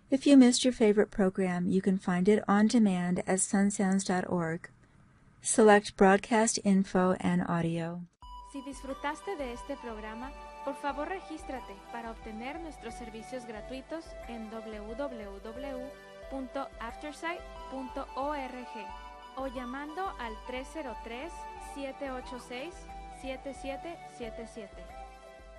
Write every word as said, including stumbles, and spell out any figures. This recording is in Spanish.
If you missed your favorite program, you can find it on demand at sunsounds dot org. Select Broadcast Info and Audio. Si disfrutaste de este programa, por favor regístrate para obtener nuestros servicios gratuitos en doble u doble u doble u punto aftersight punto org o llamando al tres cero tres, siete ocho seis, siete siete siete siete.